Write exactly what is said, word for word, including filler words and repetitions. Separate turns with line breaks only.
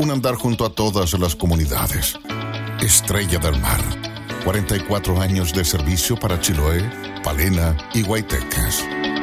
un andar junto a todas las comunidades. Estrella del Mar, cuarenta y cuatro años de servicio para Chiloé, Palena y Guayteques.